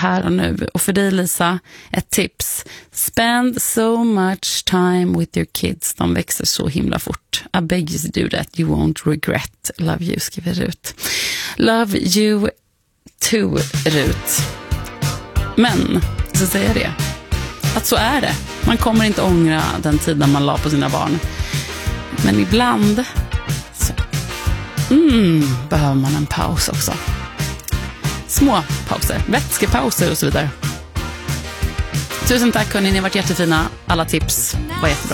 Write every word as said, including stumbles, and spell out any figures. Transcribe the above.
här och nu. Och för dig, Lisa, ett tips. Spend so much time with your kids. De växer så himla fort. I beg you to do that. You won't regret. Love you, skriver Rut. Love you too, Rut. Men, så säger jag det. Att så är det. Man kommer inte ångra den tiden man la på sina barn. Men ibland så mm, behöver man en paus också. Små pauser, vätskepauser och så vidare. Tusen tack hörni, ni har varit jättefina. Alla tips var jättebra.